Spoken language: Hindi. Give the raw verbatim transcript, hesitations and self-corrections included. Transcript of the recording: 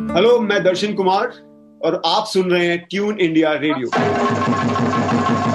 हेलो, मैं दर्शन कुमार और आप सुन रहे हैं ट्यून इंडिया रेडियो।